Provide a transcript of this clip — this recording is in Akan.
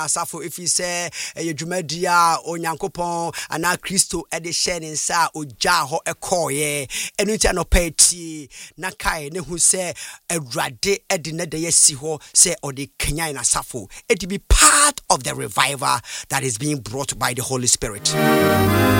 asafo if you say yedwumadia onyankopon ana Kristo e de share nsa ogya ho ekoye enu ntia no peti na kai ne hu se awurade e de ne de yesi ho se odi kenyan asafo it be part of the revival that is being brought by the Holy Spirit.